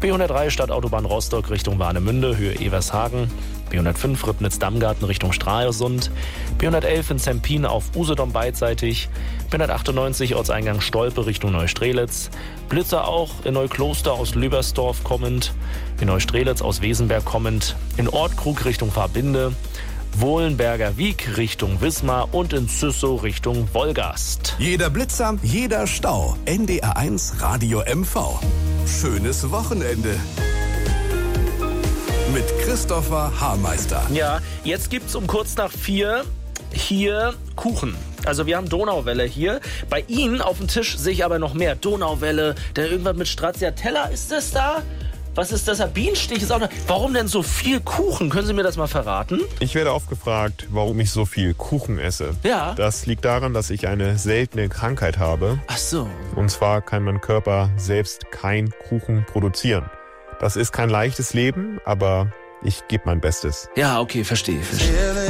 B103 Stadtautobahn Rostock Richtung Warnemünde, Höhe Evershagen. B105 Ribnitz-Dammgarten Richtung Stralsund. B111 in Zempin auf Usedom beidseitig. B198 Ortseingang Stolpe Richtung Neustrelitz. Blitzer auch in Neukloster aus Lübersdorf kommend. In Neustrelitz aus Wesenberg kommend. In Ortkrug Richtung Fahrbinde. Wohlenberger Wiek Richtung Wismar und in Züssow Richtung Wolgast. Jeder Blitzer, jeder Stau. NDR1 Radio MV. Schönes Wochenende. Mit Christopher Haarmeister. Ja, jetzt gibt's um kurz nach 4 hier Kuchen. Also wir haben Donauwelle hier. Bei Ihnen auf dem Tisch sehe ich aber noch mehr. Donauwelle, dann irgendwas mit Stracciatella. Ist das da? Was ist das? Bienenstich ist auch noch. Warum denn so viel Kuchen? Können Sie mir das mal verraten? Ich werde oft gefragt, warum ich so viel Kuchen esse. Ja. Das liegt daran, dass ich eine seltene Krankheit habe. Ach so. Und zwar kann mein Körper selbst kein Kuchen produzieren. Das ist kein leichtes Leben, aber ich gebe mein Bestes. Ja, okay, verstehe.